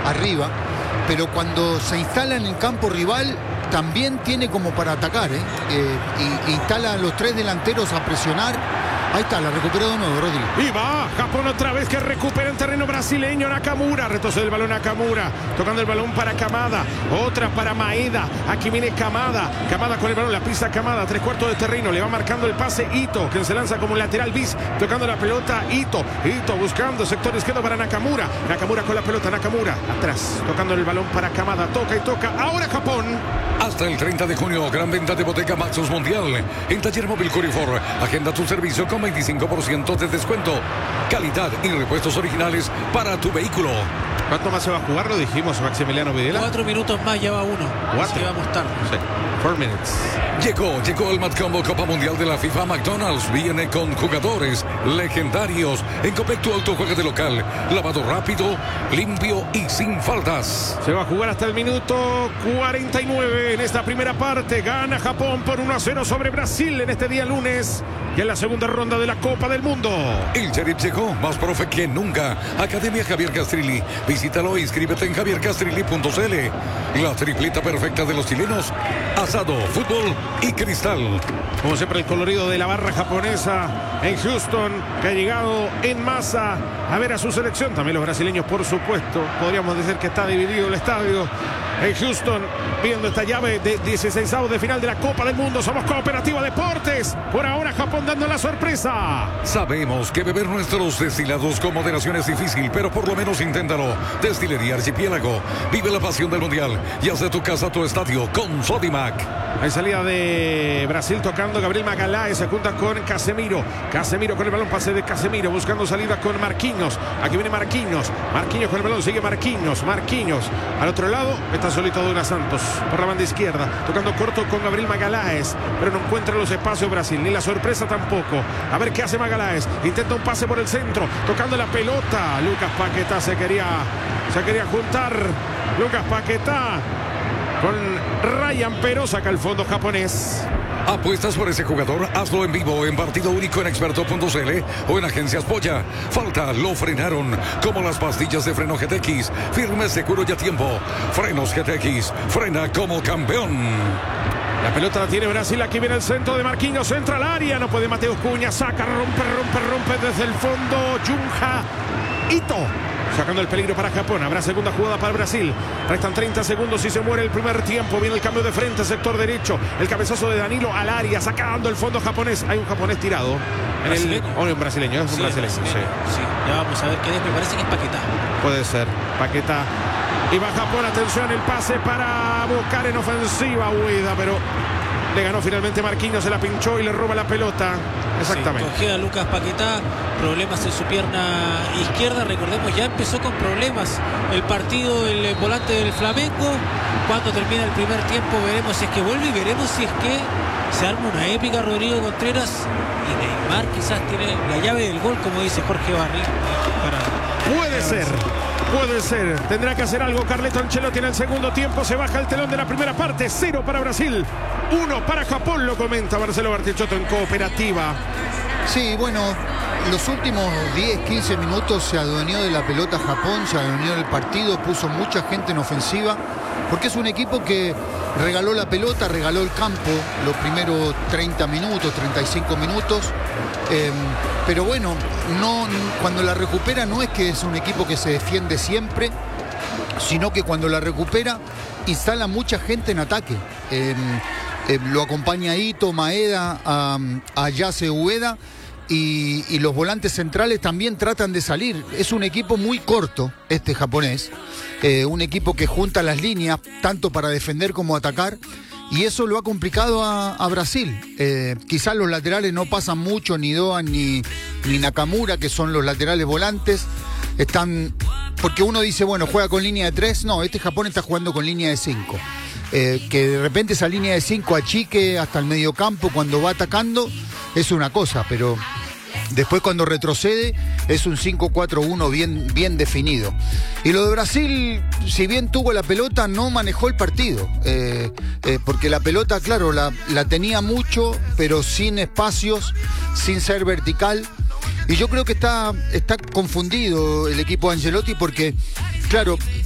arriba, pero cuando se instala en el campo rival también tiene como para atacar, y instala a los 3 delanteros a presionar. Ahí está, la recuperó de nuevo, Rodri. Y va Japón otra vez, que recupera en terreno brasileño. Nakamura, retrocede el balón Nakamura, tocando el balón para Kamada, otra para Maeda. Aquí viene Kamada con el balón, la pisa Kamada, 3/4 de terreno, le va marcando el pase Ito, que se lanza como lateral bis, tocando la pelota Ito buscando sector izquierdo para Nakamura con la pelota, Nakamura atrás, tocando el balón para Kamada, toca y toca, ahora Japón. Hasta el 30 de junio, gran venta de Bottega Maxus Mundial. En Taller Móvil Curifor, agenda tu servicio con 25% de descuento. Calidad y repuestos originales para tu vehículo. ¿Cuánto más se va a jugar? Lo dijimos, Maximiliano Videla. 4 minutos más, ya va uno. Así que vamos tarde. Sí. 4 minutes. Llegó el Matcombo Copa Mundial de la FIFA. McDonald's viene con jugadores legendarios. En Copec tu auto juega de local. Lavado rápido, limpio y sin faltas. Se va a jugar hasta el minuto 49 en esta primera parte. Gana Japón por 1-0 sobre Brasil en este día lunes, y en la segunda ronda de la Copa del Mundo. El Sheriff llegó, más profe que nunca. Academia Javier Castrilli. Visítalo e inscríbete en javiercastrilli.cl. La tripleta perfecta de los chilenos: asado, fútbol y cristal. Como siempre, el colorido de la barra japonesa en Houston, que ha llegado en masa a ver a su selección. También los brasileños, por supuesto. Podríamos decir que está dividido el estadio en Houston, viendo esta llave de 16avos de final de la Copa del Mundo. Somos Cooperativa Deportes. Por ahora, Japón dando la sorpresa. Sabemos que beber nuestros destilados con moderación es difícil, pero por lo menos inténtalo. Destilería Archipiélago. Vive la pasión del mundial y haz de tu casa tu estadio con Sodimac. Hay salida de Brasil, tocando Gabriel Magalhães, se junta con Casemiro con el balón, pase de Casemiro, buscando salida con Marquinhos. Aquí viene Marquinhos con el balón, sigue Marquinhos. Al otro lado está solito Douglas Santos por la banda izquierda, tocando corto con Gabriel Magalhães, pero no encuentra los espacios Brasil, ni la sorpresa tampoco. A ver qué hace Magalhães, intenta un pase por el centro, tocando la pelota. Lucas Paquetá se quería juntar. Lucas Paquetá con Ryan, pero saca el fondo japonés. ¿Apuestas por ese jugador? Hazlo en vivo, en partido único en experto.cl o en agencias Polla. Falta, lo frenaron. Como las pastillas de freno GTX. Firme, seguro y a tiempo. Frenos GTX. Frena como campeón. La pelota la tiene Brasil. Aquí viene el centro de Marquinhos. Entra al área. No puede Mateus Cunha. Saca, rompe desde el fondo. Junja Ito. Sacando el peligro para Japón. Habrá segunda jugada para Brasil. Restan 30 segundos y se muere el primer tiempo. Viene el cambio de frente, sector derecho. El cabezazo de Danilo al área, sacando el fondo japonés. Hay un japonés tirado. Un brasileño. Es un brasileño. Sí. Ya vamos a ver qué es. Me parece que es Paquetá. Puede ser. Paquetá. Y va Japón. Atención, el pase para buscar en ofensiva Ueda, pero le ganó finalmente Marquinhos, se la pinchó y le roba la pelota. Exactamente. Sí, cogea a Lucas Paquetá, problemas en su pierna izquierda. Recordemos, ya empezó con problemas el partido, el volante del Flamengo. Cuando termina el primer tiempo veremos si es que vuelve y veremos si es que se arma una épica Rodrigo Contreras y Neymar quizás tiene la llave del gol, como dice Jorge Barry. Puede ser. Tendrá que hacer algo Carleto Ancelotti en el segundo tiempo. Se baja el telón de la primera parte. 0 para Brasil, 1 para Japón, lo comenta Marcelo Bartichotto en Cooperativa. Sí, bueno, los últimos 10-15 minutos se adueñó de la pelota Japón, se adueñó del partido, puso mucha gente en ofensiva, porque es un equipo que regaló la pelota, regaló el campo los primeros 30 minutos, 35 minutos. Pero bueno, cuando la recupera no es que es un equipo que se defiende siempre, sino que cuando la recupera instala mucha gente en ataque. Lo acompaña Ito, Maeda, a Yase Ueda, y los volantes centrales también tratan de salir. Es un equipo muy corto, este japonés, un equipo que junta las líneas tanto para defender como atacar, y eso lo ha complicado a Brasil. Quizás los laterales no pasan mucho, ni Doan ni Nakamura, que son los laterales volantes. Porque uno dice, bueno, juega con línea de 3. No, este Japón está jugando con línea de 5. Que de repente esa línea de 5 achique hasta el mediocampo cuando va atacando, es una cosa, pero después cuando retrocede es un 5-4-1 bien definido. Y lo de Brasil, si bien tuvo la pelota, no manejó el partido, porque la pelota, claro, la tenía mucho, pero sin espacios, sin ser vertical. Y yo creo que está confundido el equipo de Ancelotti, porque, claro,